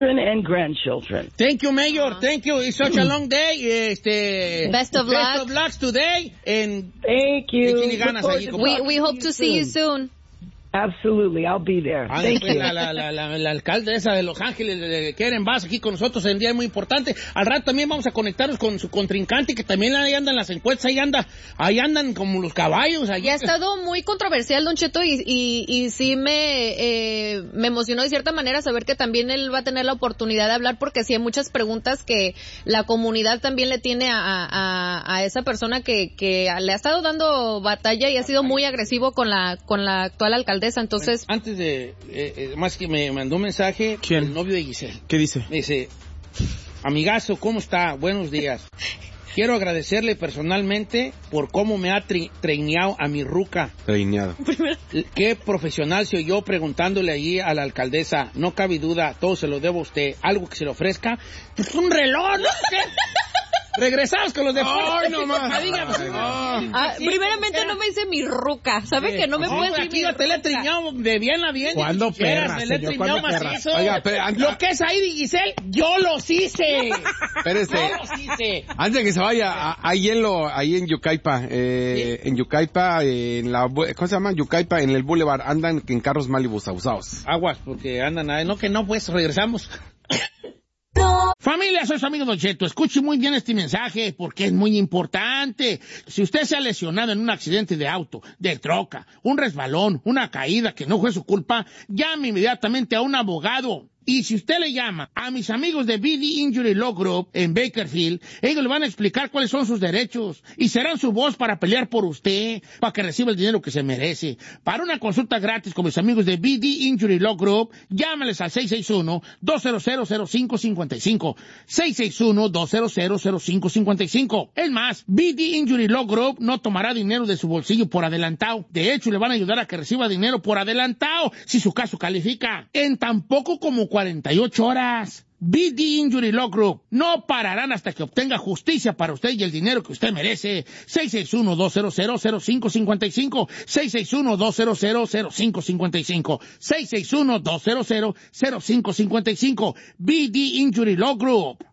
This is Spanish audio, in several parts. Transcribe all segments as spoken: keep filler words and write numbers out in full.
and grandchildren. Thank you, Mayor. Thank you. It's such a long day. Este, best of best luck. Best of luck today. And thank you. We we hope to see you soon. Absolutely, I'll be there. Ah, Thank you. La, la, la, la, la alcaldesa de Los Ángeles, de Karen Bass, aquí con nosotros en día muy importante. Al rato también vamos a conectarnos con su contrincante, que también ahí andan las encuestas, ahí anda, ahí andan como los caballos. Ahí. Ya ha estado muy controversial, Don Cheto, y, y, y sí me, eh, me emocionó de cierta manera saber que también él va a tener la oportunidad de hablar, porque sí hay muchas preguntas que la comunidad también le tiene a, a, a esa persona que, que le ha estado dando batalla y ha sido muy agresivo con la, con la actual alcaldesa. Entonces, bueno, antes de, eh, eh, más que me mandó un mensaje, ¿quién? El novio de Giselle. ¿Qué dice? Me dice, amigazo, ¿cómo está? Buenos días. Quiero agradecerle personalmente por cómo me ha tri- treineado a mi ruca. Treineado. Qué profesional soy yo preguntándole allí a la alcaldesa. No cabe duda, todo se lo debo a usted. Algo que se le ofrezca. Pues un reloj, ¿no? ¿Qué? Regresamos con los deportes. ¡Ay, no más! Ah, primeramente no me dice mi ruca. ¿Sabe sí, que no me puede decir aquí mi te le he triñado de bien a bien. ¿Cuándo perra, me le he triñado macizo. Oiga, pero, antes, lo que es ahí de Giselle, yo los hice. Espérese. Yo los hice. Antes de que se vaya, a, ahí en lo, ahí en Yucaipa, eh, sí. en Yucaipa, en la, ¿cómo se llama? Yucaipa, en el Boulevard, andan en carros Malibus abusados. Aguas, porque andan ahí. No, que no, pues, regresamos. Familia, soy su amigo Don Cheto. Escuche muy bien este mensaje porque es muy importante. Si usted se ha lesionado en un accidente de auto, de troca, un resbalón, una caída que no fue su culpa, llame inmediatamente a un abogado. Y si usted le llama a mis amigos de B D Injury Law Group en Bakersfield, ellos le van a explicar cuáles son sus derechos y serán su voz para pelear por usted, para que reciba el dinero que se merece. Para una consulta gratis con mis amigos de B D Injury Law Group, llámales al seis seis uno, dos cero cero, cero cinco cinco cinco, seis seis uno, dos cero cero, cero cinco cinco cinco. Es más, B D Injury Law Group no tomará dinero de su bolsillo por adelantado. De hecho, le van a ayudar a que reciba dinero por adelantado si su caso califica. En tan poco como cuarenta y ocho horas. B D Injury Law Group no pararán hasta que obtenga justicia para usted y el dinero que usted merece. seis seis uno, dos cero cero, cero cinco cinco cinco, seis seis uno, dos cero cero, cero cinco cinco cinco, seis seis uno, dos cero cero, cero cinco cinco cinco. B D Injury Law Group.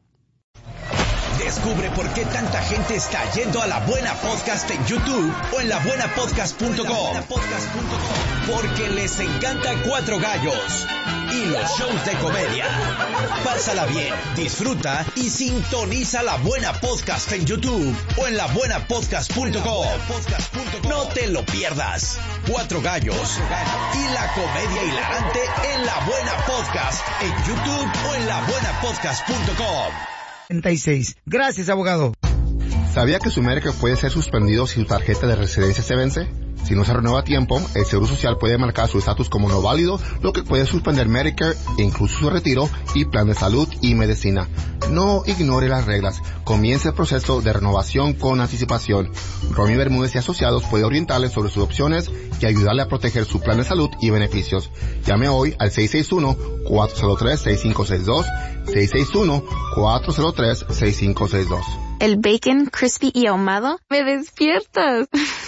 Descubre por qué tanta gente está yendo a La Buena Podcast en YouTube o en la buena podcast punto com. Porque les encanta Cuatro Gallos y los shows de comedia. Pásala bien, disfruta y sintoniza La Buena Podcast en YouTube o en la buena podcast punto com. No te lo pierdas. Cuatro Gallos y la comedia hilarante en La Buena Podcast en YouTube o en la buena podcast punto com. treinta y seis. Gracias, abogado. ¿Sabía que su Medicare puede ser suspendido si su tarjeta de residencia se vence? Si no se renueva a tiempo, el Seguro Social puede marcar su estatus como no válido, lo que puede suspender Medicare e incluso su retiro y plan de salud y medicina. No ignore las reglas. Comience el proceso de renovación con anticipación. Romy Bermúdez y Asociados puede orientarle sobre sus opciones y ayudarle a proteger su plan de salud y beneficios. Llame hoy al seis seis uno, cuatro cero tres, seis cinco seis dos, seis seis uno, cuatro cero tres, seis cinco seis dos. El bacon crispy y ahumado, me despiertas.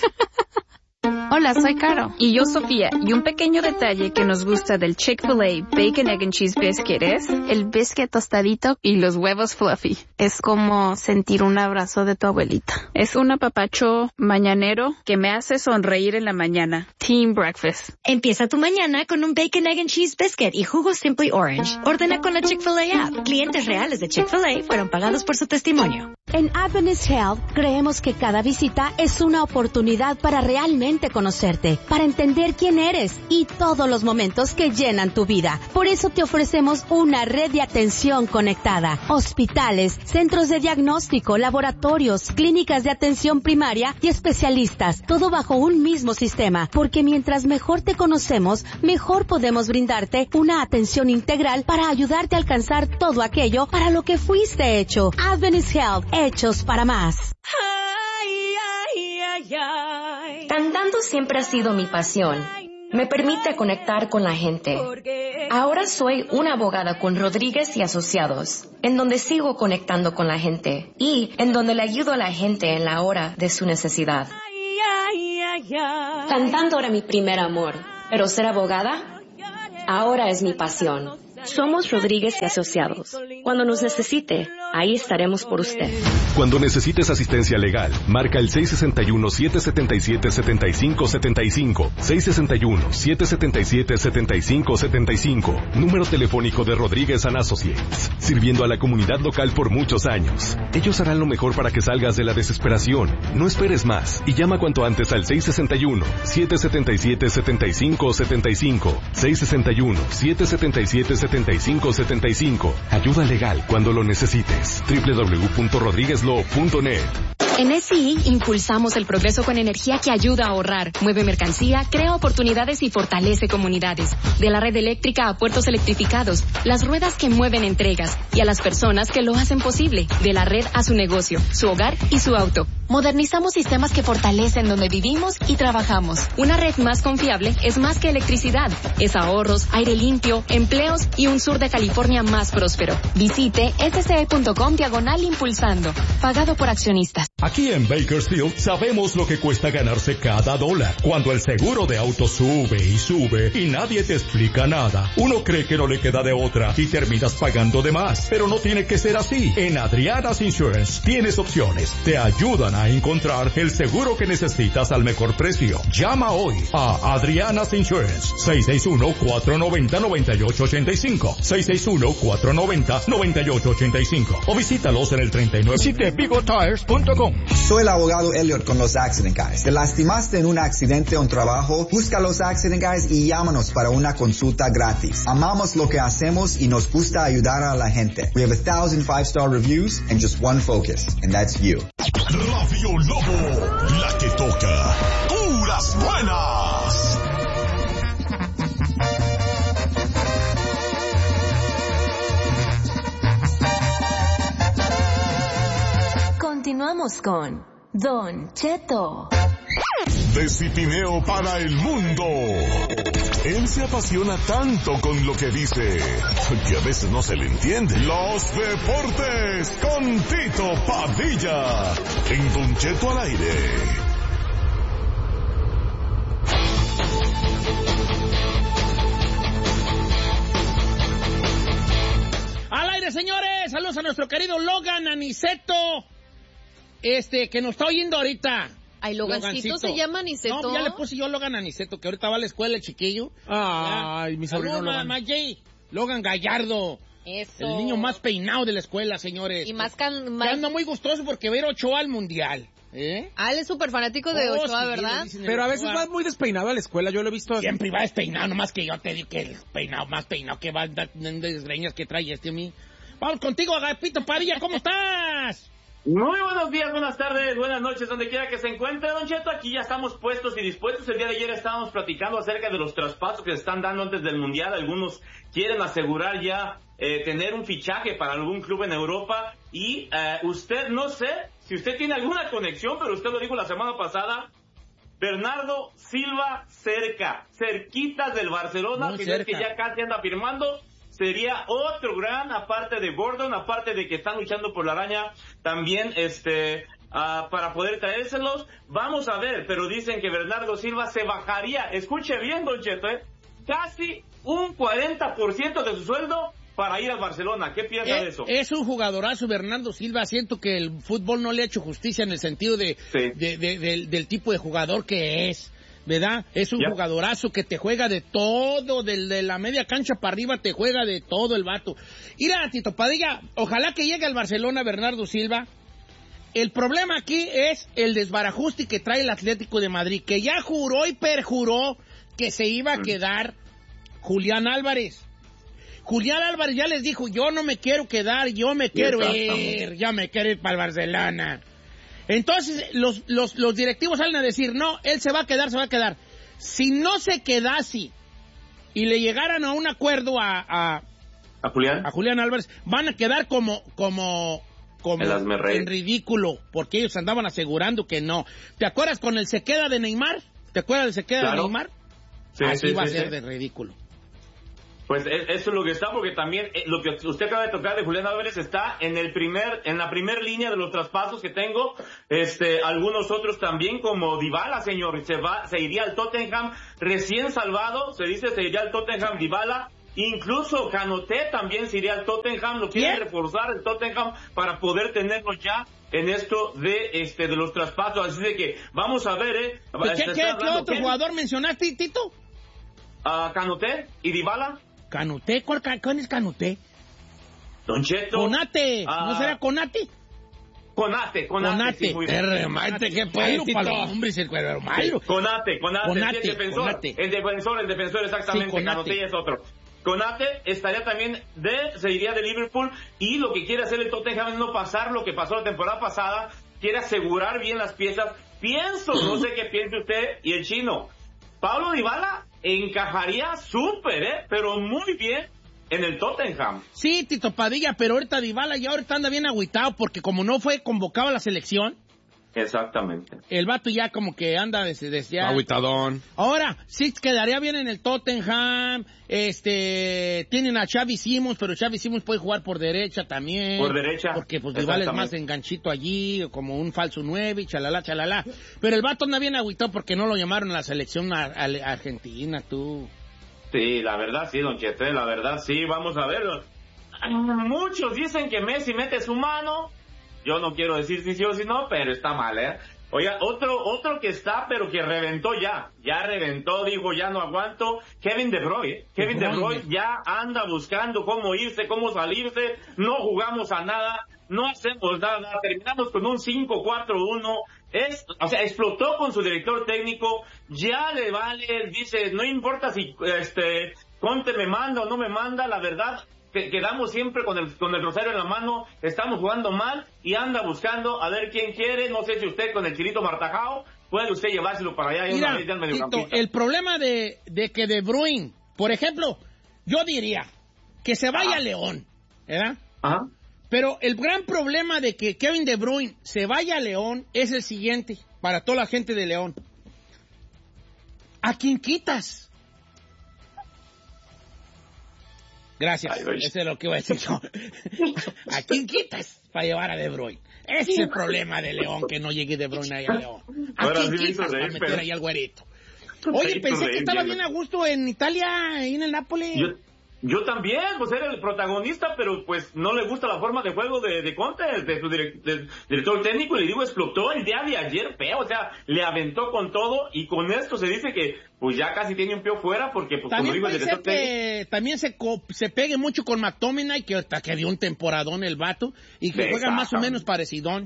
Hola, soy Caro. Y yo, Sofía. Y un pequeño detalle que nos gusta del Chick-fil-A Bacon, Egg and Cheese Biscuit es el biscuit tostadito y los huevos fluffy. Es como sentir un abrazo de tu abuelita. Es un apapacho mañanero que me hace sonreír en la mañana. Team Breakfast. Empieza tu mañana con un Bacon, Egg and Cheese Biscuit y jugo Simply Orange. Ordena con la Chick-fil-A app. Clientes reales de Chick-fil-A fueron pagados por su testimonio. En Adventist Health creemos que cada visita es una oportunidad para realmente conocerte, para entender quién eres y todos los momentos que llenan tu vida. Por eso te ofrecemos una red de atención conectada, hospitales, centros de diagnóstico, laboratorios, clínicas de atención primaria y especialistas, todo bajo un mismo sistema, porque mientras mejor te conocemos, mejor podemos brindarte una atención integral para ayudarte a alcanzar todo aquello para lo que fuiste hecho. Adventist Health, hechos para más. Cantando siempre ha sido mi pasión. Me permite conectar con la gente. Ahora soy una abogada con Rodríguez y Asociados, en donde sigo conectando con la gente y en donde le ayudo a la gente en la hora de su necesidad. Cantando era mi primer amor, pero ser abogada ahora es mi pasión. Somos Rodríguez y Asociados. Cuando nos necesite, ahí estaremos por usted. Cuando necesites asistencia legal, marca el seis seis uno, siete siete siete, siete cinco siete cinco, seis seis uno, siete siete siete, siete cinco siete cinco, número telefónico de Rodríguez and Associates, sirviendo a la comunidad local por muchos años. Ellos harán lo mejor para que salgas de la desesperación. No esperes más y llama cuanto antes al seis seis uno, siete siete siete, siete cinco siete cinco, seis seis uno, siete siete siete, siete cinco siete cinco. Ayuda legal cuando lo necesites. doble u doble u doble u punto rodríguez law punto net. En S I impulsamos el progreso con energía que ayuda a ahorrar, mueve mercancía, crea oportunidades y fortalece comunidades. De la red eléctrica a puertos electrificados, las ruedas que mueven entregas y a las personas que lo hacen posible. De la red a su negocio, su hogar y su auto. Modernizamos sistemas que fortalecen donde vivimos y trabajamos. Una red más confiable es más que electricidad. Es ahorros, aire limpio, empleos y un sur de California más próspero. Visite sce.com diagonal impulsando. Pagado por accionistas. Aquí en Bakersfield sabemos lo que cuesta ganarse cada dólar. Cuando el seguro de auto sube y sube y nadie te explica nada, uno cree que no le queda de otra y terminas pagando de más. Pero no tiene que ser así. En Adriana's Insurance tienes opciones. Te ayudan a encontrar el seguro que necesitas al mejor precio. Llama hoy a Adriana's Insurance. seis seis uno, cuatro nueve cero, nueve ocho ocho cinco. seis seis uno, cuatro nueve cero, nueve ocho ocho cinco. O visítalos en el treinta y nueve siete vigo tires punto com. Soy el abogado Elliot con los Accident Guys. ¿Te lastimaste en un accidente o un trabajo? Busca los Accident Guys y llámanos para una consulta gratis. Amamos lo que hacemos y nos gusta ayudar a la gente. We have a thousand five-star reviews and just one focus, and that's you. Radio Lobo, la que toca puras buenas. Continuamos con Don Cheto. De Cipineo para el mundo. Él se apasiona tanto con lo que dice que a veces no se le entiende. Los deportes con Tito Padilla en Don Cheto al aire. Al aire, señores. Saludos a nuestro querido Logan Aniceto. Este, que nos está oyendo ahorita. Ay, Logancito se llama Aniceto. No, ya le puse yo Logan Aniceto, que ahorita va a la escuela el chiquillo. Ay, ya. Mi sobrino Logan. Logan. Maggie. Logan Gallardo. Eso. El niño más peinado de la escuela, señores. Y más can... Que más... anda muy gustoso porque va a ir Ochoa al Mundial. ¿Eh? Ah, él es súper fanático de Oh, Ochoa, sí, ¿verdad? Pero a veces va muy despeinado a la escuela, yo lo he visto. Siempre va despeinado, nomás que yo te digo que el peinado, más peinado que va de desgreñas que trae este a mí. Vamos contigo, Agapito Padilla, ¿cómo estás? Muy buenos días, buenas tardes, buenas noches, donde quiera que se encuentre, Don Cheto. Aquí ya estamos puestos y dispuestos. El día de ayer estábamos platicando acerca de los traspasos que se están dando antes del Mundial. Algunos quieren asegurar ya eh, tener un fichaje para algún club en Europa. Y eh, usted, no sé si usted tiene alguna conexión, pero usted lo dijo la semana pasada. Bernardo Silva cerca, cerquitas del Barcelona, Muy que cerca. es que ya casi anda firmando. Sería otro gran, aparte de Gordon, aparte de que están luchando por la araña, también este uh, para poder traérselos. Vamos a ver, pero dicen que Bernardo Silva se bajaría, escuche bien, Don Cheto, ¿eh? casi un cuarenta por ciento de su sueldo para ir al Barcelona. ¿Qué piensa eh, de eso? Es un jugadorazo, Bernardo Silva. Siento que el fútbol no le ha hecho justicia en el sentido de, sí. de, de, de del tipo de jugador que es. ¿Verdad? Es un yeah. jugadorazo que te juega de todo, de, de la media cancha para arriba te juega de todo el vato. Mira, Tito Padilla, ojalá que llegue al Barcelona Bernardo Silva. El problema aquí es el desbarajuste que trae el Atlético de Madrid, que ya juró y perjuró que se iba a mm. quedar Julián Álvarez. Julián Álvarez ya les dijo, yo no me quiero quedar, yo me quiero ir, ya me quiero ir para el Barcelona. Entonces, los, los, los directivos salen a decir, no, él se va a quedar, se va a quedar. Si no se quedase y le llegaran a un acuerdo a, a, ¿A Julián? a Julián Álvarez, van a quedar como, como, como en ridículo, porque ellos andaban asegurando que no. ¿Te acuerdas con el se queda de Neymar? ¿Te acuerdas del se queda claro. de Neymar? Sí, Así sí, va sí, a ser sí. de ridículo. Pues eso es lo que está, porque también eh, lo que usted acaba de tocar de Julián Álvarez está en el primer, en la primer línea de los traspasos que tengo. Este, algunos otros también, como Dybala, señor, se va, se iría al Tottenham, recién salvado, se dice, se iría al Tottenham Dybala. Incluso Canoté también se iría al Tottenham, lo quiere reforzar el Tottenham para poder tenerlo ya en esto de este de los traspasos. Así de que vamos a ver, ¿eh? ¿Qué, qué, ¿qué otro jugador mencionaste, Tito? Uh, Canoté y Dybala. ¿Canuté? ¿Cuál, ¿Cuál es Canuté? Don Cheto. Conate. Uh, ¿No será Conate? Conate, Conate. Conate. Sí, muy bien. Remate, ¿qué puede, Tito? Hombre, el cuero malo. Sí, Conate, Conate, Conate, sí, el defensor. Conate. El defensor, el defensor, exactamente. Sí, Canoté es otro. Conate estaría también de, se iría de Liverpool, y lo que quiere hacer el Tottenham es no pasar lo que pasó la temporada pasada, quiere asegurar bien las piezas. Pienso, no sé qué piense usted y el chino, Paulo Dybala encajaría súper, ¿eh? Pero muy bien en el Tottenham. Sí, Tito Padilla, pero ahorita Dybala ya ahorita anda bien agüitado porque como no fue convocado a la selección. Exactamente. El vato ya como que anda desde, desde ya. Agüitadón. Ahora, sí quedaría bien en el Tottenham. Este, tienen a Xavi Simons, pero Xavi Simons puede jugar por derecha también. Por derecha. Porque pues Dybala es más enganchito allí, como un falso nueve, chalala, chalala. Pero el vato anda bien agüitado porque no lo llamaron a la selección a, a, a Argentina, tú. Sí, la verdad sí, don Chete, la verdad sí, vamos a verlo. Muchos dicen que Messi mete su mano. Yo no quiero decir si sí o si no, pero está mal, ¿eh? Oiga, otro otro que está, pero que reventó ya. Ya reventó, dijo, ya no aguanto. Kevin De Bruyne. Kevin De Bruyne ya anda buscando cómo irse, cómo salirse. No jugamos a nada, no hacemos nada. Terminamos con un cinco cuatro uno. Es, o sea, explotó con su director técnico. Ya le vale, dice, no importa si este Conte me manda o no me manda, la verdad... Que quedamos siempre con el con el rosario en la mano, estamos jugando mal y anda buscando a ver quién quiere. No sé si usted con el Chilito Martajao puede usted llevárselo para allá. Y mira, una vez ya el, Tito, el problema de, de que De Bruyne, por ejemplo, yo diría que se vaya Ajá. a León, ¿verdad? Ajá. Pero el gran problema de que Kevin De Bruyne se vaya a León es el siguiente, para toda la gente de León. ¿A quién quitas? Gracias, Ay, eso es lo que iba a decir yo. ¿A quién quitas para llevar a De Bruyne? Ese es el problema de León, que no llegue De Bruyne ahí a León. ¿A Ahora quién sí quitas reír, para meter pero... ahí al güerito? Oye, pensé que estaba bien a gusto en Italia, ahí en el Nápoles. Yo, yo también, pues era el protagonista, pero pues no le gusta la forma de juego de, de Conte, de su direct, de, director técnico, y le digo, explotó el día de ayer, feo, o sea, le aventó con todo, y con esto se dice que pues ya casi tiene un pie fuera, porque pues también como digo, el puede director ser que técnico... también se, co se pegue mucho con McTominay, que hasta que dio un temporadón el vato, y que juega más o menos parecidón.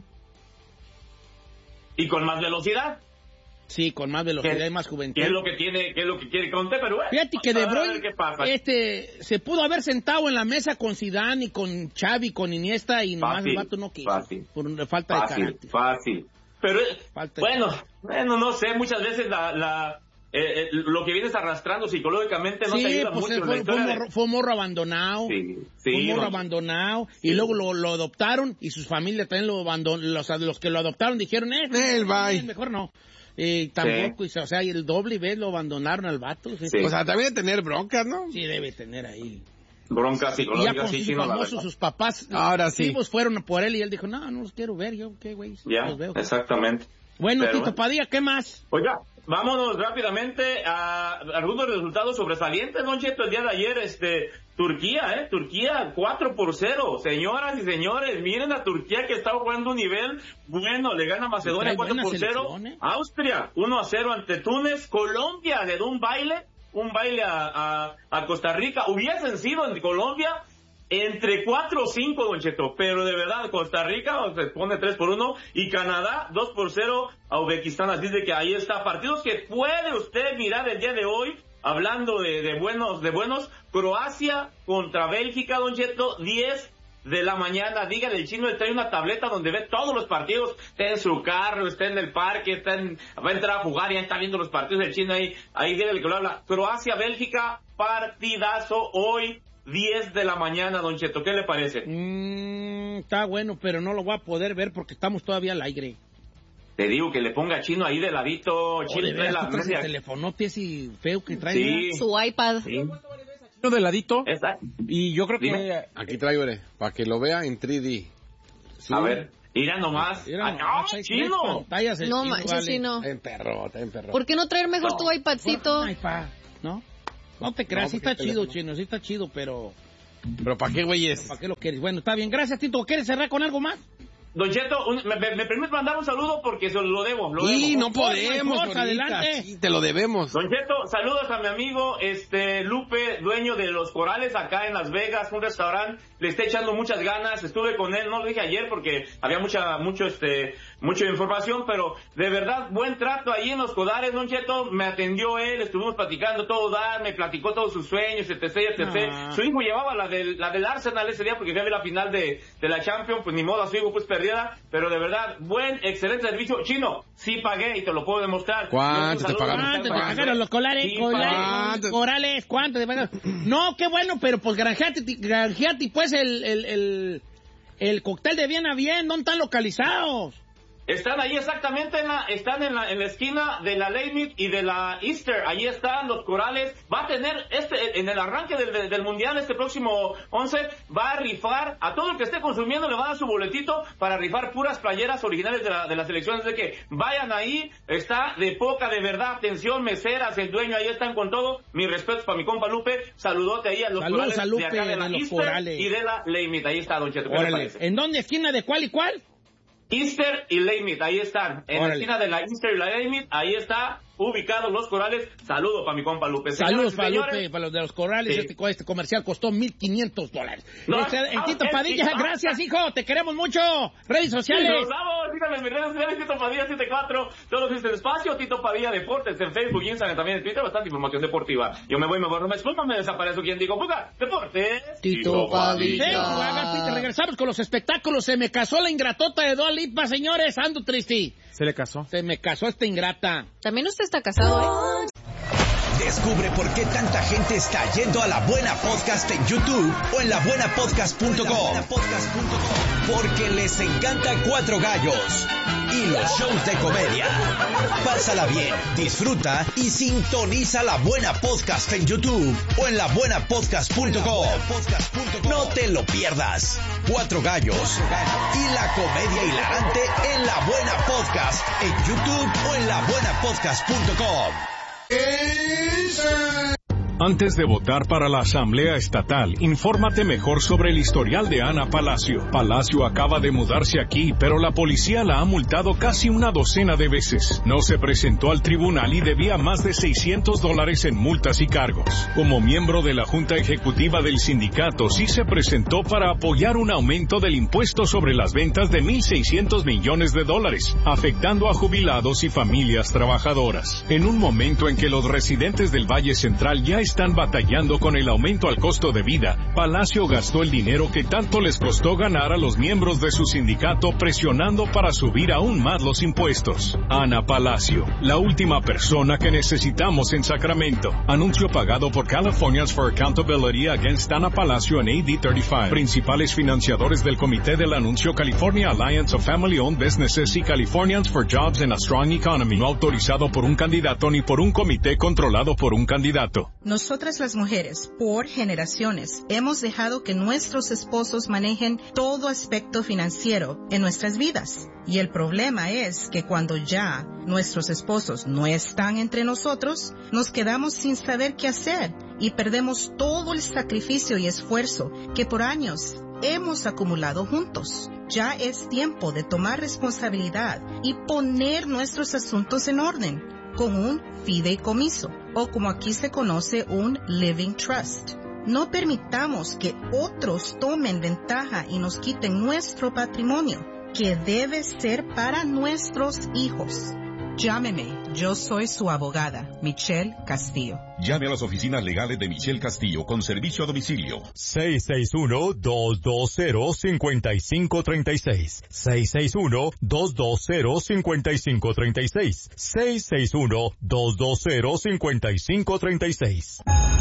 Y con más velocidad. Sí, con más velocidad y más juventud. ¿Qué es lo que tiene, qué es lo que quiere Conte? Pero bueno, fíjate que De Bruyne, qué pasa. este, se pudo haber sentado en la mesa con Zidane y con Xavi, con Iniesta, y nomás fácil, el vato no quiso. Fácil, por una falta fácil, de carácter. Fácil, Pero, falta bueno, bueno, no sé, muchas veces la... la Eh, eh, lo que vienes arrastrando psicológicamente no sí, te ayuda pues mucho fue, en la fue, historia morro, de... fue morro abandonado. Sí, sí, fue morro no. abandonado. Y luego lo, lo adoptaron y sus familias también lo abandonaron. Los, los que lo adoptaron dijeron, eh, El bye. mejor no. Y tampoco, sí. y, o sea, y el doble vez lo abandonaron al vato. ¿sí? Sí. O sea, también debe tener broncas, ¿no? Sí, debe tener ahí. Bronca Y psicológica, ya con sí, sus chino, la famosos, verdad. sus papás Ahora sí. vivos fueron por él y él dijo, no, no los quiero ver, yo, ¿qué, güey? Ya, Los veo. exactamente. Bueno, Pero Tito bueno. Padilla, ¿qué más? Oiga, vámonos rápidamente a algunos resultados sobresalientes, Don Cheto, el día de ayer, este, Turquía, eh, Turquía, cuatro por cero, señoras y señores, miren a Turquía que está jugando un nivel bueno, le gana Macedonia Trae cuatro buena por cero, selección, ¿eh? Austria, uno a cero ante Túnez, Colombia le da un baile, un baile a, a, a Costa Rica, hubiesen sido en Colombia, entre cuatro o cinco, Don Cheto, pero de verdad, Costa Rica se pone tres por uno y Canadá dos por cero a Uzbekistán, así de que ahí está, partidos que puede usted mirar el día de hoy, hablando de, de buenos, de buenos, Croacia contra Bélgica, Don Cheto, diez de la mañana, dígale, el chino, él trae una tableta donde ve todos los partidos, está en su carro, está en el parque, está en, va a entrar a jugar, ya está viendo los partidos del chino ahí, ahí dígale que lo habla, Croacia, Bélgica, partidazo hoy, diez de la mañana, Don Cheto, ¿qué le parece? Mm, está bueno, pero no lo voy a poder ver porque estamos todavía al aire. Te digo que le ponga chino ahí de ladito, Oh, chino de trae veras, la tú traes el media. telefonote ese feo que trae. Sí. Su iPad. Sí. Uno de ladito. Esa. Y yo creo que... Dime. Aquí traigo, eh, para que lo vea en tres D. Sí. A ver, mira nomás. Mira ¡Ah, nomás, no, hay chino! tres pantallas, el No chino, manches, vale. chino. Está en perro, está en perro. ¿Por qué no traer mejor No. tu iPadcito? Un iPad, ¿no? No te creas, No, sí está porque chido, teléfono. Chino, sí está chido, pero... ¿Pero para qué, güeyes? ¿Para qué lo quieres? Bueno, está bien. Gracias, Tito. ¿Quieres cerrar con algo más? Don Cheto, un- me, me, me permite mandar un saludo porque se lo debo. Lo Sí, debo. no podemos, Por favor, adelante. Sí, te lo debemos. Don Cheto, saludos a mi amigo este Lupe, dueño de Los Corales acá en Las Vegas, un restaurante. Le está echando muchas ganas. Estuve con él, no lo dije ayer porque había mucha, mucho, este, mucha información, pero de verdad buen trato ahí en Los Corales, Don Cheto. Me atendió él, estuvimos platicando todo dar, me platicó todos sus sueños, etc, etcétera. Ah. Su hijo llevaba la del, la del Arsenal ese día porque fue a ver la final de, de la Champions, pues ni modo, a su hijo pues perdida, pero de verdad, buen, excelente servicio. Chino, sí pagué y te lo puedo demostrar. ¿Cuánto Un te saludo, pagaron? muchas ¿Cuánto te gracias. pagaron los colares? Sí, Colares, ¿cuánto? corales, ¿cuánto te pagaron? No, qué bueno, pero pues granjeate, granjeate pues el, el, el, el cóctel de bien a bien, ¿dónde están localizados? Están ahí exactamente en la, están en la, en la esquina de la Lake y de la Easter. Ahí están Los Corales. Va a tener este, en el arranque del, del, del mundial este próximo once, va a rifar a todo el que esté consumiendo, le va a dar su boletito para rifar puras playeras originales de la, de las selecciones. De que vayan ahí, está de poca de verdad. Atención, meseras, el dueño, ahí están con todo. Mis respetos para mi compa Lupe. Saludote ahí a Los Saludos Corales a Lupe de acá de la de Los Easter Corales. y de la Lake. Ahí está, Don Cheto. ¿Qué le Órale. parece? ¿En dónde? ¿Esquina de cuál y cuál? Easter y Lake, ahí están. En Órale. la esquina de la Easter y la Lake, ahí está ubicados Los Corales. Saludos para mi compa Lupe. Saludos Señoras y para señores, Lupe, para los de Los Corales. Sí. Este, este comercial costó mil quinientos dólares. No, Este, el no, Tito es- Padilla, sí, no. gracias, hijo. Te queremos mucho. Redes Sí, sociales. nos vamos, síganme en mis redes sociales, Tito Padilla setenta y cuatro, todos este espacio, Tito Padilla Deportes en Facebook, Instagram, también en Twitter, bastante información deportiva. Yo me voy, me borro, me esfumo, me desaparezco, quien digo, Puga, Deportes. Tito Padilla. Sí, haga pita. Regresamos con los espectáculos. Se me casó la ingratota de Dua Lipa, señores. Ando triste. Se le casó. Se me casó esta ingrata. También usted está casado, ¿eh? Descubre por qué tanta gente está yendo a La Buena Podcast en YouTube o en la buena podcast punto com. Porque les encanta Cuatro Gallos y los shows de comedia. Pásala bien, disfruta y sintoniza La Buena Podcast en YouTube o en la buena podcast punto com. No te lo pierdas. Cuatro Gallos y la comedia hilarante en La Buena Podcast en YouTube o en la buena podcast punto com. Antes de votar para la Asamblea Estatal, infórmate mejor sobre el historial de Ana Palacio. Palacio acaba de mudarse aquí, pero la policía la ha multado casi una docena de veces. No se presentó al tribunal y debía más de seiscientos dólares en multas y cargos. Como miembro de la Junta Ejecutiva del sindicato, sí se presentó para apoyar un aumento del impuesto sobre las ventas de mil seiscientos millones de dólares, afectando a jubilados y familias trabajadoras. En un momento en que los residentes del Valle Central ya están batallando con el aumento al costo de vida, Palacio gastó el dinero que tanto les costó ganar a los miembros de su sindicato presionando para subir aún más los impuestos. Ana Palacio, la última persona que necesitamos en Sacramento. Anuncio pagado por Californians for Accountability Against Ana Palacio en A D treinta y cinco. Principales financiadores del comité del anuncio: California Alliance of Family Owned Businesses y Californians for Jobs and a Strong Economy. No autorizado por un candidato ni por un comité controlado por un candidato. Nosotras las mujeres, por generaciones, hemos dejado que nuestros esposos manejen todo aspecto financiero en nuestras vidas. Y el problema es que cuando ya nuestros esposos no están entre nosotros, nos quedamos sin saber qué hacer y perdemos todo el sacrificio y esfuerzo que por años hemos acumulado juntos. Ya es tiempo de tomar responsabilidad y poner nuestros asuntos en orden con un fideicomiso, o como aquí se conoce, un living trust. No permitamos que otros tomen ventaja y nos quiten nuestro patrimonio, que debe ser para nuestros hijos. Llámeme, yo soy su abogada, Michelle Castillo. Llame a las oficinas legales de Michelle Castillo con servicio a domicilio. seis seis uno, dos dos cero, cinco cinco tres seis. seis seis uno, dos dos cero, cinco cinco tres seis. seis seis uno, dos dos cero, cinco cinco tres seis.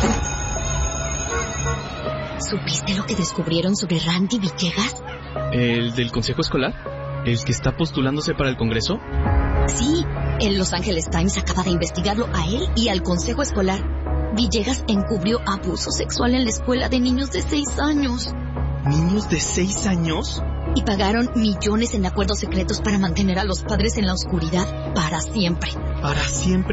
¿Supiste lo que descubrieron sobre Randy Villegas? ¿El del consejo escolar? ¿El que está postulándose para el Congreso? Sí, el Los Angeles Times acaba de investigarlo a él y al consejo escolar. Villegas encubrió abuso sexual en la escuela de niños de seis años. ¿Niños de seis años? Y pagaron millones en acuerdos secretos para mantener a los padres en la oscuridad para siempre. ¿Para siempre?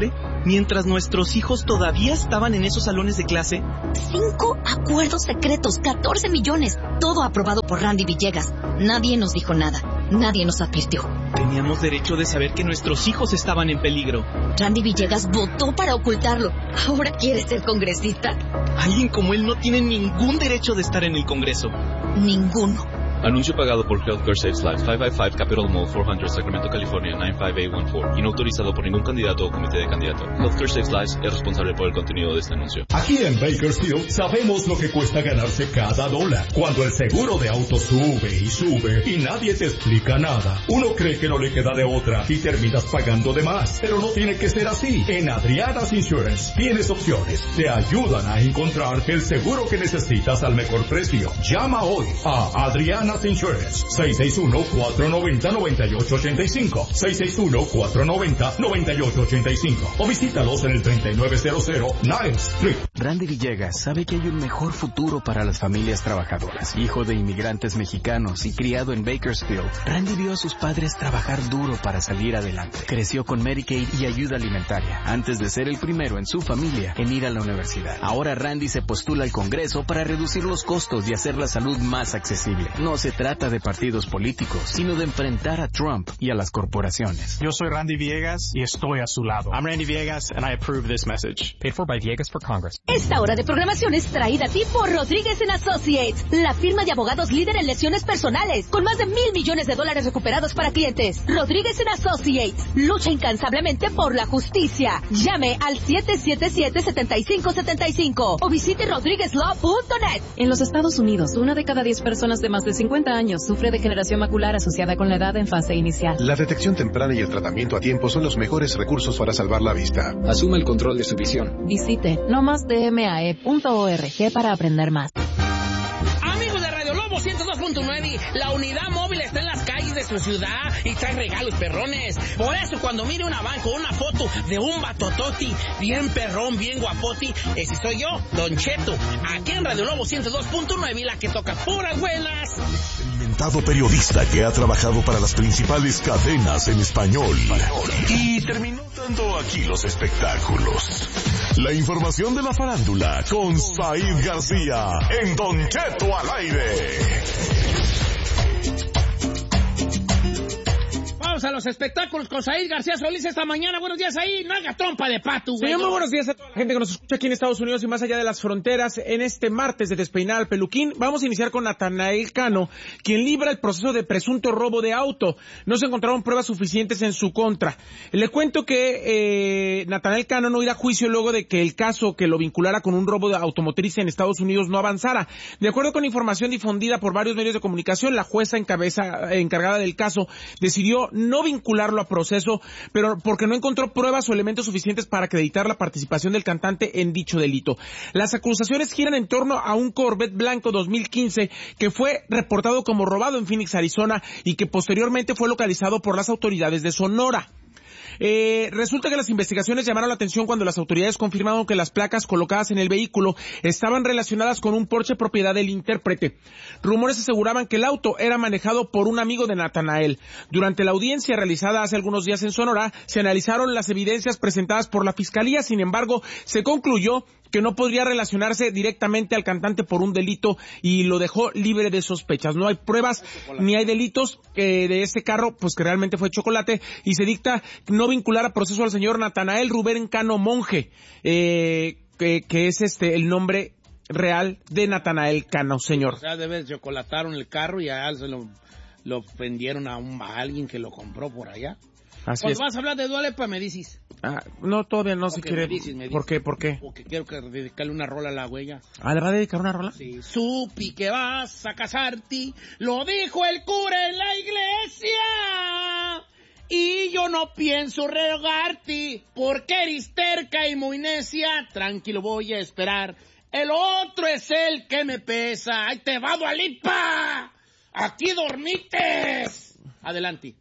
mientras nuestros hijos todavía estaban en esos salones de clase? Cinco acuerdos secretos, catorce millones, todo aprobado por Randy Villegas. Nadie nos dijo nada, nadie nos advirtió. Teníamos derecho de saber que nuestros hijos estaban en peligro. Randy Villegas votó para ocultarlo. ¿Ahora quiere ser congresista? Alguien como él no tiene ningún derecho de estar en el Congreso. Ninguno. Anuncio pagado por Healthcare Saves Lives, quinientos cincuenta y cinco Capitol Mall, cuatrocientos, Sacramento, California, nueve cinco A uno cuatro. Y no autorizado por ningún candidato o comité de candidato. Healthcare Saves Lives es responsable por el contenido de este anuncio. Aquí en Bakersfield sabemos lo que cuesta ganarse cada dólar. Cuando el seguro de auto sube y sube y nadie te explica nada, uno cree que no le queda de otra y terminas pagando de más. Pero no tiene que ser así. En Adriana's Insurance tienes opciones. Te ayudan a encontrar el seguro que necesitas al mejor precio. Llama hoy a Adriana Insurance, seis seis uno, cuatro nueve cero, nueve ocho ocho cinco, seis seis uno, cuatro nueve cero, nueve ocho ocho cinco o visítalos en el treinta y nueve cero cero Niles Street. Randy Villegas sabe que hay un mejor futuro para las familias trabajadoras. Hijo de inmigrantes mexicanos y criado en Bakersfield, Randy vio a sus padres trabajar duro para salir adelante. Creció con Medicaid y ayuda alimentaria, antes de ser el primero en su familia en ir a la universidad. Ahora Randy se postula al Congreso para reducir los costos y hacer la salud más accesible. No se trata de partidos políticos, sino de enfrentar a Trump y a las corporaciones. Yo soy Randy Villegas y estoy a su lado. I'm Randy Villegas and I approve this message. Paid for by Villegas for Congress. Esta hora de programación es traída a ti por Rodríguez and Associates, la firma de abogados líder en lesiones personales, con más de mil millones de dólares recuperados para clientes. Rodríguez and Associates lucha incansablemente por la justicia. Llame al siete siete siete, siete cinco siete cinco o visite rodríguez law punto net. En los Estados Unidos, una de cada diez personas de más de cincuenta años sufre degeneración macular asociada con la edad en fase inicial. La detección temprana y el tratamiento a tiempo son los mejores recursos para salvar la vista. Asuma el control de su visión. Visite no más d m a e punto org para aprender más. Amigos de Radio Lobo ciento dos punto nueve, la unidad móvil está en las calles de su ciudad y trae regalos perrones. Por eso cuando mire una banca o una foto de un batototi bien perrón, bien guapoti, ese soy yo, Don Cheto, aquí en Radio Lobo ciento dos punto nueve, la que toca puras buenas. Experimentado periodista que ha trabajado para las principales cadenas en español y terminó dando aquí los espectáculos. La información de la farándula con Said García en Don Cheto al aire. Vamos a los espectáculos con Said García Solís esta mañana. Buenos días ahí, no haga trompa de pato, güey. Señor, muy buenos días a toda la gente que nos escucha aquí en Estados Unidos y más allá de las fronteras. En este martes de Despeinar al Peluquín, vamos a iniciar con Natanael Cano, quien libra el proceso de presunto robo de auto. No se encontraron pruebas suficientes en su contra. Le cuento que eh, Natanael Cano no irá a juicio luego de que el caso que lo vinculara con un robo de automotriz en Estados Unidos no avanzara. De acuerdo con información difundida por varios medios de comunicación, la jueza encabeza, encargada del caso decidió no vincularlo a proceso, pero porque no encontró pruebas o elementos suficientes para acreditar la participación del cantante en dicho delito. Las acusaciones giran en torno a un Corvette blanco dos mil quince que fue reportado como robado en Phoenix, Arizona, y que posteriormente fue localizado por las autoridades de Sonora. Eh, resulta que las investigaciones llamaron la atención cuando las autoridades confirmaron que las placas colocadas en el vehículo estaban relacionadas con un Porsche propiedad del intérprete. Rumores aseguraban que el auto era manejado por un amigo de Natanael. Durante la audiencia realizada hace algunos días en Sonora, se analizaron las evidencias presentadas por la fiscalía. Sin embargo, se concluyó que no podría relacionarse directamente al cantante por un delito y lo dejó libre de sospechas. No hay pruebas ni hay delitos eh, de este carro, pues que realmente fue chocolate, y se dicta no vincular a proceso al señor Natanael Rubén Cano Monje, eh, que, que es este el nombre real de Natanael Cano, señor. O sea, de vez chocolataron el carro y allá se lo, lo vendieron a, un, a alguien que lo compró por allá. Así Cuando es. vas a hablar de Dua Lipa, me dices. Ah, no, todavía no okay, se quiere. Me dices, me dices. ¿Por qué? ¿Por qué? Porque quiero que dedicarle una rola a la huella. ¿Ah, le va a dedicar una rola? Sí. Supi que vas a casarte, lo dijo el cura en la iglesia. Y yo no pienso rogarte, porque eres terca y muy necia. Tranquilo, voy a esperar. El otro es el que me pesa. ¡Ahí te va, Dua Lipa! ¡Aquí dormites! Adelante.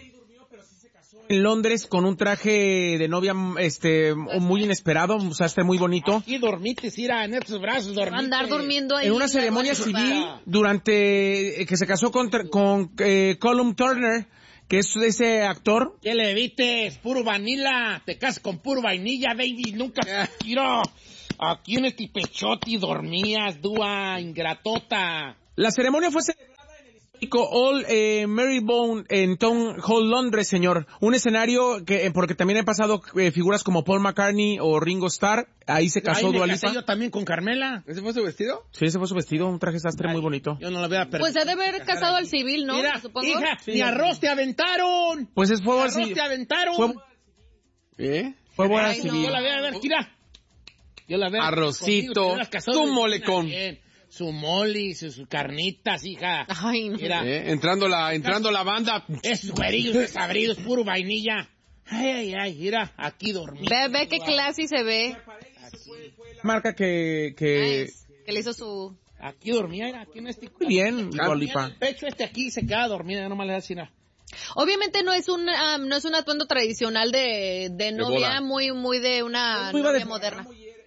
En Londres con un traje de novia este muy inesperado, o sea, este muy bonito. Aquí dormites, ir en estos brazos, dormites. Andar durmiendo ahí. En una ceremonia civil durante eh, que se casó con, con eh, Colum Turner, que es ese actor. ¿Qué le evites? Puro vanilla. Te casas con puro vainilla, baby. Nunca quiero. Aquí en este pechote dormías, dúa ingratota. La ceremonia fue celebrada en el histórico Old eh, Marylebone en Town Hall, Londres, señor. Un escenario que, porque también han pasado eh, figuras como Paul McCartney o Ringo Starr. Ahí se casó Dua Lipa. Ahí me casé yo también con Carmela. ¿Ese fue su vestido? Sí, ese fue su vestido, un traje sastre muy bonito. Yo no lo voy a perder. Pues se debe haber casado al civil, ¿no? Mira, supongo. hija, sí, mi arroz te aventaron. Pues es fue arroz civil. te aventaron. Fue, ¿Eh? Fue boda Ay, no, civil. yo la voy a ver, mira. Yo la veo. Arrocito, tu molecón. Su moli, sus su carnitas, hija. Ay, no. Mira. Eh, entrando la, entrando la banda. Esos güerillos desabridos, puro vainilla. Ay, ay, ay, mira, aquí dormí. Ve, ve qué clase se ve. Marca que... que... Nice. Que le hizo su... Aquí dormía, mira, aquí en este... Muy bien, Dua Lipa. El pecho este aquí se queda dormida, ya nomás le da así nada. Obviamente no es un um, no es un atuendo tradicional de, de novia, boda. muy muy de una Muy novia de- moderna.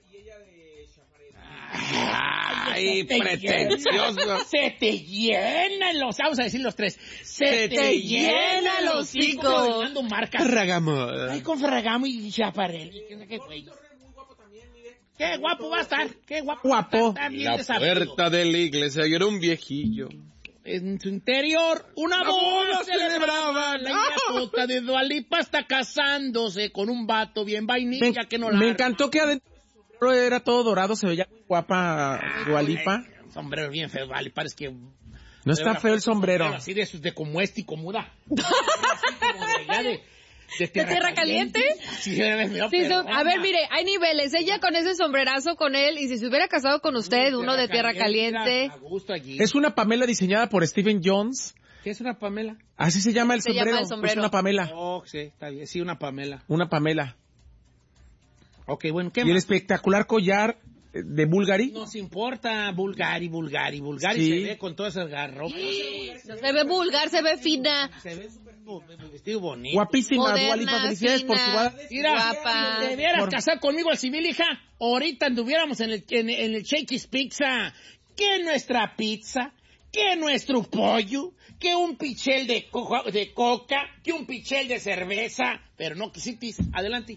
Ay, pretencioso. Se te llenan los... Vamos a decir los tres. Se, Se te, te llenan los cinco. Dando marcas. Ferragamo. Ay, con Ferragamo y Chaparelli. ¿Qué, qué, güey? Qué guapo va a estar. Qué guapo. Guapo. Está bien La desabrido. puerta de la iglesia y era un viejillo. En su interior, una Una boda boda celebraban. celebraban. La ingratota de Dua Lipa está casándose con un vato bien vainilla Me, que no la me arma. encantó que adentro era todo dorado, se veía muy guapa Dua Lipa. Ay, un sombrero bien feo, Dua Lipa, es que... No está feo el sombrero. Así de esos de como este y como da. Así como de allá de... ¿De tierra caliente? Sí, me veo Sí, no, perrona. a ver, mire, hay niveles. Ella con ese sombrerazo con él, y si se hubiera casado con usted, uno de tierra caliente. A gusto allí. Es una Pamela diseñada por Stephen Jones. ¿Qué es una Pamela? Así se llama el Se llama sombrero. el sombrero. Es una Pamela. Oh, sí, está bien. Sí, una Pamela. Una Pamela. Ok, bueno, ¿qué Y el más? espectacular collar eh, de Bulgari. Nos importa Bulgari, Bulgari, Bulgari Sí. se ve con todas esas garropas. No se ve vulgar, se ve fina. Se ve súper bo- vestido bonito. Guapísima Moderna, Dua Lipa. Felicidades por su fina. boda. Mira, Guapa. si te vieras Por- casar conmigo al civil, hija, ahorita anduviéramos en el, en, en el Shakey's Pizza. ¿Qué nuestra pizza? ¿Qué nuestro pollo? ¿Qué un pichel de, co- de coca? ¿Qué un pichel de cerveza? Pero no quisitis. Adelante.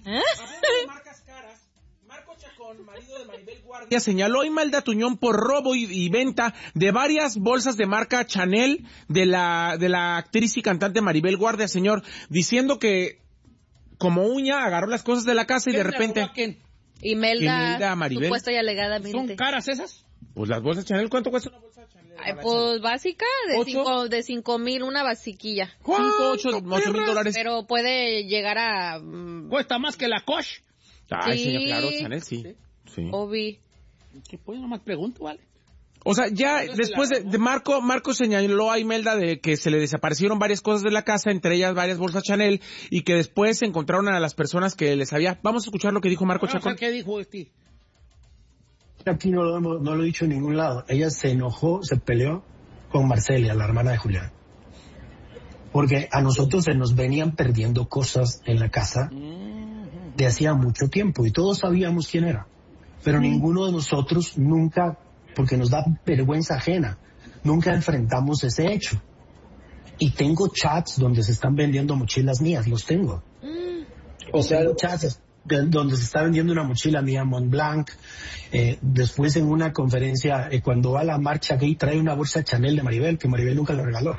Marco Chacón, marido de Maribel Guardia, señaló a Imelda Tuñón por robo y, y venta de varias bolsas de marca Chanel de la, de la actriz y cantante Maribel Guardia, señor, diciendo que como uña agarró las cosas de la casa y de ¿Quién le repente... robó a quién? Imelda, Imelda Maribel. supuesta y alegadamente. ¿Son caras esas? Pues las bolsas Chanel, ¿cuánto cuesta una bolsa Chanel? Ay, pues básica, de ¿Ocho? cinco, de cinco mil, una basiquilla. Cinco, ocho, ocho mil dólares. Pero puede llegar a... mm, ¿Cuesta más que la Koch? Ay, Sí. señor, claro, Chanel, sí. Sí. Obi. ¿Qué pues? Nomás pregunto, ¿vale? O sea, ya Pero se después la de, robó. de Marco, Marco señaló a Imelda de que se le desaparecieron varias cosas de la casa, entre ellas varias bolsas Chanel, y que después se encontraron a las personas que les había... Vamos a escuchar lo que dijo Marco Vamos a Chacón. ver ¿Qué dijo este? Aquí no lo, hemos- no lo he dicho en ningún lado. Ella se enojó, se peleó con Marcelia, la hermana de Julián. Porque a nosotros se nos venían perdiendo cosas en la casa de hacía mucho tiempo y todos sabíamos quién era. Pero ninguno de nosotros nunca, porque nos da vergüenza ajena, nunca enfrentamos ese hecho. Y tengo chats donde se están vendiendo mochilas mías, los tengo. O sea, chats de- donde se está vendiendo una mochila mía Mont Blanc. Eh, después en una conferencia, eh, cuando va a la marcha gay, trae una bolsa Chanel de Maribel, que Maribel nunca le regaló.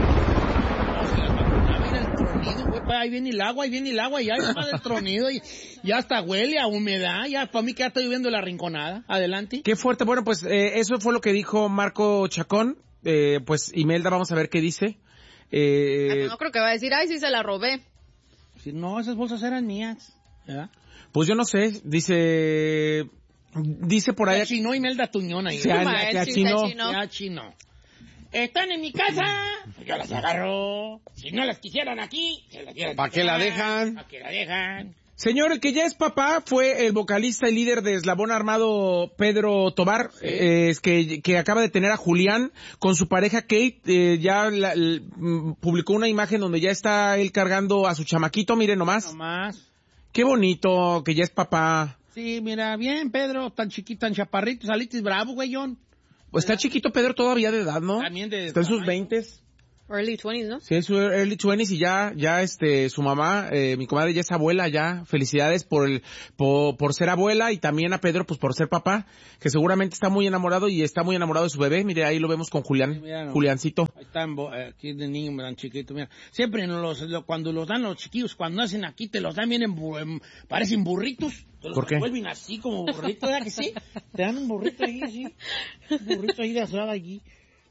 Ah, mira el tronido, güey, pa, ahí viene el agua, ahí viene el agua, ya está del tronido, y ya hasta huele a humedad, ya para mí que ya está lloviendo la rinconada. Adelante. Qué fuerte. Bueno, pues eh, eso fue lo que dijo Marco Chacón. Eh, pues Imelda, vamos a ver qué dice. Eh, No creo que va a decir, ay, sí se la robé. Si no, esas bolsas eran mías. ¿Verdad? pues yo no sé, dice... Dice por ahí... Se achinó Imelda Tuñón ahí. Se, a- se achinó. Se achinó. Están en mi casa, yo las agarro. Si no las quisieran aquí, se las dieran. ¿Para qué la dejan? ¿Para qué la dejan? Señor, el que ya es papá fue el vocalista y líder de Eslabón Armado, Pedro Tobar, sí. eh, que, que acaba de tener a Julián con su pareja Kate. Eh, ya la, l, m, publicó una imagen donde ya está él cargando a su chamaquito, mire nomás. Nomás. Qué bonito, que ya es papá. Sí, mira, bien, Pedro, tan chiquito, tan chaparrito, salitis bravo, güeyón. Pues está chiquito Pedro todavía de edad, ¿no? También de... Está en sus veintes. Early twenties, ¿no? Sí, es su early twenties y ya, ya este, su mamá, eh, mi comadre ya es abuela, ya. Felicidades por el, por, por ser abuela y también a Pedro, pues por ser papá, que seguramente está muy enamorado y está muy enamorado de su bebé. Mire, ahí lo vemos con Julián, sí, mira, no, Juliancito. Ahí está, aquí de niño, tan chiquito, mira. Siempre los, lo, cuando los dan los chiquillos, cuando nacen aquí, te los dan bien en, en parecen burritos. Te los ¿Por qué? Vuelven así como burritos, ¿verdad que sí? Te dan un burrito ahí, así. Un burrito ahí de asada allí.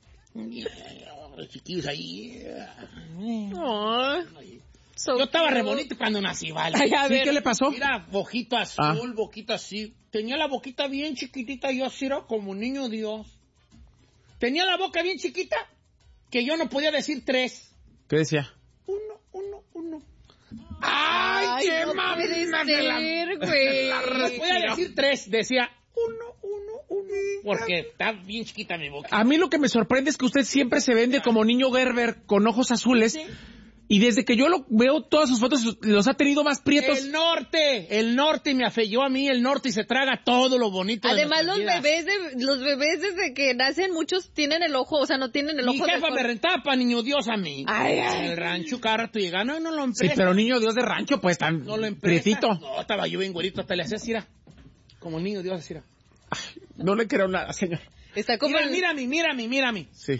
Los chiquillos ahí. Oh, so Yo estaba re bonito cuando nací, ¿vale? Ay, ¿Sí? ¿Qué le pasó? Mira, boquita azul, ah. boquita así. Tenía la boquita bien chiquitita, yo así era como niño Dios. Tenía la boca bien chiquita, que yo no podía decir tres. ¿Qué decía? Uno, uno, uno. ¡Ay, Ay qué no mamá de la... güey! No podía decir tres, decía uno, uno, uno. Porque está bien chiquita mi boca. A mí lo que me sorprende es que usted siempre se vende como niño Gerber con ojos azules. ¿Sí? Y desde que yo lo veo, todas sus fotos los ha tenido más prietos. El norte, el norte me afeyó a mí, el norte y se traga todo lo bonito. Además, de los vida. bebés de, los bebés desde que nacen, muchos tienen el ojo, o sea, no tienen el Mi ojo. Mi jefa de... me rentaba para niño Dios a mí. Ay, ay. En el rancho, cada rato llegaba, no, no lo empresta. Sí, pero niño Dios de rancho, pues, tan no lo prietito. No, estaba yo bien güerito, hasta le hacía así, era. Como niño Dios, así era. Ay, no le creo nada, señor. Está como mira, el... mírame, mírame, mírame. Sí.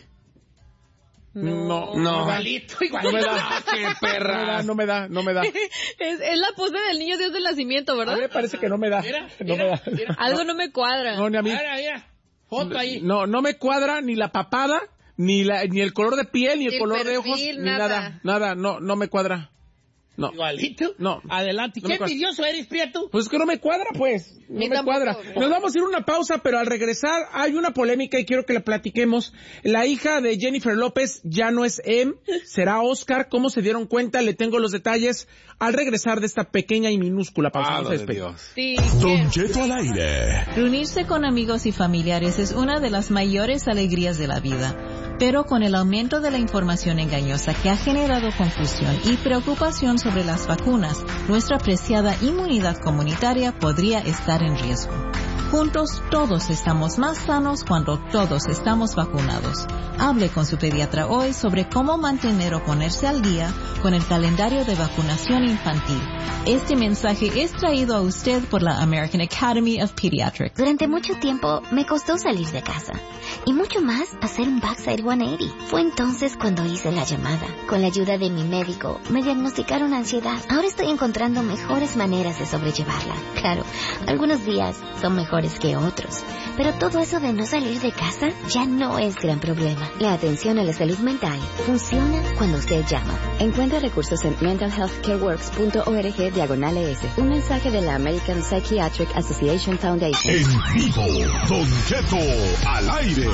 No, no. Igualito, igualito. No me da. ¡Qué perra! No me da, no me da. No me da. es, es la pose del niño Dios del nacimiento, ¿verdad? A mí me parece que no me da. Mira, no mira, me da. Mira. Algo no me cuadra. No, ni a mí. Mira, mira. Foto ahí. No, no me cuadra ni la papada, ni la, ni el color de piel, ni el, el color perfil, de ojos, nada. ni nada. Nada, no, no me cuadra. No. Igualito. No. Adelante. No ¿Qué envidioso eres, Prieto? Pues es que no me cuadra, pues. No Ni me tampoco, cuadra. No. Nos vamos a ir a una pausa, pero al regresar hay una polémica y quiero que la platiquemos. La hija de Jennifer López ya no es Em, será Oscar. ¿Cómo se dieron cuenta? Le tengo los detalles al regresar de esta pequeña y minúscula pausa. Ah, de Dios. Sí. Don Cheto al aire. Reunirse con amigos y familiares es una de las mayores alegrías de la vida. Pero con el aumento de la información engañosa que ha generado confusión y preocupación sobre las vacunas, nuestra preciada inmunidad comunitaria podría estar en riesgo. Juntos todos estamos más sanos cuando todos estamos vacunados. Hable con su pediatra hoy sobre cómo mantener o ponerse al día con el calendario de vacunación infantil. Este mensaje es traído a usted por la American Academy of Pediatrics. Durante mucho tiempo me costó salir de casa y mucho más hacer un backside ciento ochenta. Fue entonces cuando hice la llamada. Con la ayuda de mi médico me diagnosticaron ansiedad. Ahora estoy encontrando mejores maneras de sobrellevarla. Claro, algunos días son mejores que otros, pero todo eso de no salir de casa ya no es gran problema. La atención a la salud mental funciona cuando usted llama. Encuentra recursos en mental health care works punto org diagonal es. Un mensaje de la American Psychiatric Association Foundation. En vivo, Don Cheto al aire.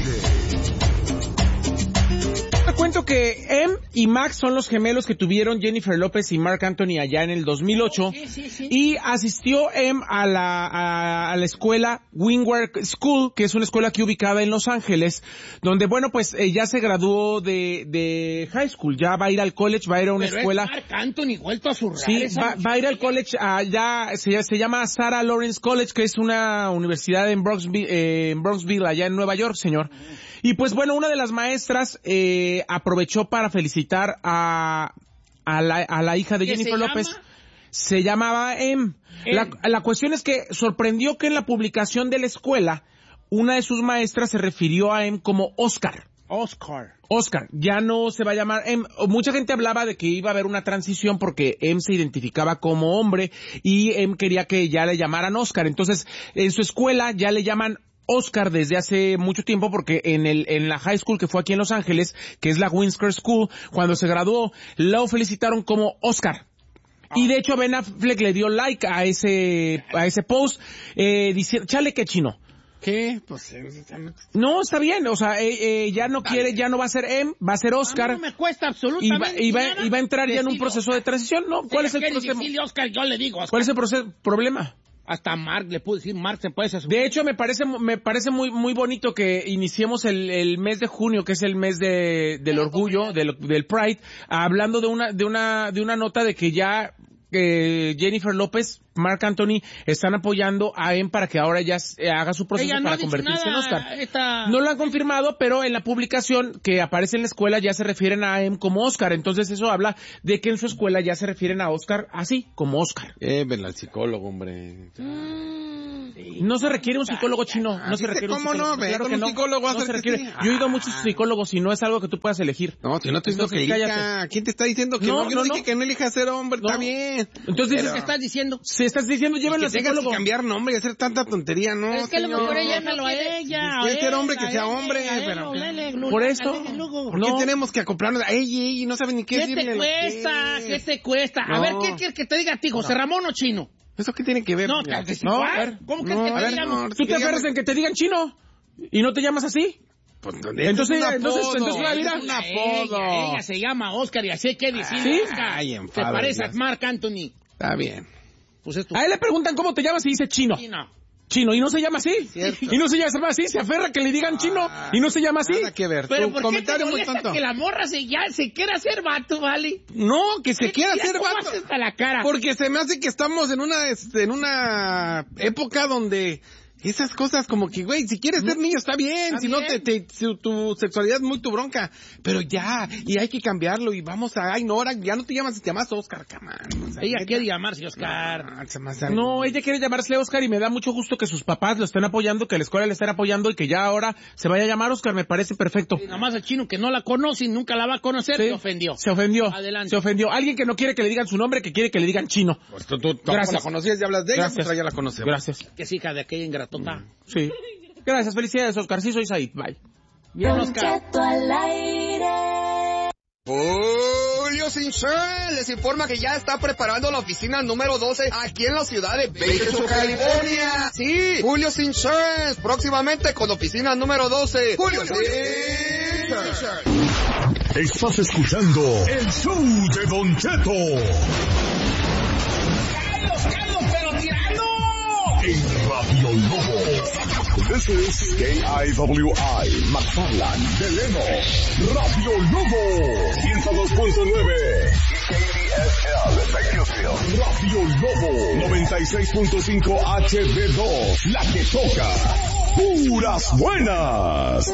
Te cuento que Em y Max son los gemelos que tuvieron Jennifer López y Marc Anthony allá en el dos mil ocho. Sí, sí, sí. Y asistió Em a la, a, a la escuela Windward School, que es una escuela aquí ubicada en Los Ángeles, donde, bueno, pues eh, ya se graduó de, de high school, ya va a ir al college, va a ir a una Pero escuela. Es Marc Anthony vuelto a su Sí, va, va a ir al college, allá se, se llama Sarah Lawrence College, que es una universidad en Bronxville, eh, en Bronxville, allá en Nueva York, señor. Y pues bueno, una de las maestras eh, aprovechó para felicitar a, a, la, a la hija de Jennifer López. Llama? Se llamaba Em. em. La, la cuestión es que sorprendió que en la publicación de la escuela, una de sus maestras se refirió a Em como Oscar. Oscar. Oscar, ya no se va a llamar Em. Mucha gente hablaba de que iba a haber una transición porque Em se identificaba como hombre y Em quería que ya le llamaran Oscar. Entonces, en su escuela ya le llaman Oscar desde hace mucho tiempo porque en el en la high school que fue aquí en Los Ángeles, que es la Windsor School, cuando se graduó, lo felicitaron como Oscar. Y de hecho Ben Affleck le dio like a ese a ese post eh, diciendo, chale que chino. ¿Qué? Pues no, está bien, o sea, eh, eh, ya no quiere, ya no va a ser Em, va a ser Oscar. A mí no me cuesta absolutamente y va, y va, y va a entrar ya en un proceso de transición, ¿no? ¿Cuál es el problema? Oscar, yo le digo Oscar. ¿Cuál es el proceso, problema? Hasta Mark, le puedo decir, Mark se puede hacer. De hecho, me parece, me parece muy, muy bonito que iniciemos el, el mes de junio, que es el mes de, del orgullo, del, del Pride, hablando de una, de una, de una nota de que ya, eh, Jennifer López Marc Anthony están apoyando a M para que ahora ya haga su proceso Ella no para ha dicho convertirse nada, en Oscar. esta... No lo han confirmado, pero en la publicación que aparece en la escuela ya se refieren a M como Oscar. Entonces eso habla de que en su escuela ya se refieren a Oscar así, como Oscar. Eh, ven al psicólogo, hombre. No se requiere un psicólogo chino. No se requiere un ¿Cómo psicólogo. no? Ve, Claro con que un no. psicólogo No se requiere. Yo he ido a muchos psicólogos y no es algo que tú puedas elegir. No, yo no estoy diciendo que elija. ¿Quién te está diciendo que no? No, Yo no, no dije no. que no elija ser hombre, No. está bien. Entonces, Pero... ¿qué estás diciendo? Si estás diciendo, llévenlo que al tengas psicólogo. que cambiar nombre y hacer tanta tontería, ¿no? Es que a lo señor. mejor ella no lo a ella. Si quiere ser hombre, que sea hombre. pero... Por eso. ¿Por qué tenemos que acoplarnos? Ey, ey, no saben ni qué ¿Qué decirle. te cuesta? ¿Qué te cuesta? A No. ver, ¿qué quieres que te diga a ti, José Ramón o chino? ¿Eso qué tiene que ver? No, Mira, te- No, igual. a ver. ¿Cómo que No, es que a te ver, digan? no, Tú te aferras en que te digan chino y no te llamas así. Pues, Entonces, es un entonces, apodo. entonces, Es mira, un apodo. Ella, ella se llama Oscar y así hay que decir ¿Sí? Oscar. Ay, Te enfada, parece a Dios. Marc Anthony. Está bien. Pues es tu... A él le preguntan cómo te llamas y dice chino. Chino. Chino, y no se llama así. Cierto. Y no se llama así, se aferra que le digan chino y no se llama así. Nada que ver. Pero Tu ¿por qué te comentario muy molesta tonto. que la morra se, ya, se quiera hacer vato, vale? No, que se ¿Qué quiera tía, hacer cómo vato. haces a la cara? Porque se me hace que estamos en una este, en una época donde esas cosas como que, güey, si quieres ser niño está bien, Está si no bien. te, te- si tu sexualidad es muy tu bronca, pero ya, y hay que cambiarlo y vamos a, ay no, ahora ya no te llamas, te llamas Oscar, camán. O sea, Ella neta. quiere llamarse Oscar. No, se me hace- No, ella quiere llamarse Oscar y me da mucho gusto que sus papás lo estén apoyando, que la escuela le estén apoyando y que ya ahora se vaya a llamar Oscar, me parece perfecto. Nada más el chino que no la conoce y nunca la va a conocer, Sí. se ofendió. Se ofendió. Adelante. Se ofendió. Alguien que no quiere que le digan su nombre, que quiere que le digan chino. Pues tú, tú, tú Gracias. la conocías y hablas de ella, Gracias. pues ya la conocemos. Gracias. Que es hija de aquella ingratota. Sí. Gracias, felicidades, Oscar. Sí, soy Said. Bye. Bien, Oscar. Julio Sinchel les informa que ya está preparando la oficina número doce aquí en la ciudad de Bakersfield, California. Sí, Julio Sinchel, próximamente con oficina número doce. Julio Sinchel. Estás escuchando el show de Don Cheto. ¡Carlos, pero tirando! En Radio Lobo. This is K I W I, McFarland, Deleno, Radio Lobo, ciento dos punto nueve. K D S L, Bakersfield, Radio Lobo, noventa y seis punto cinco H D dos, la que toca. Puras buenas.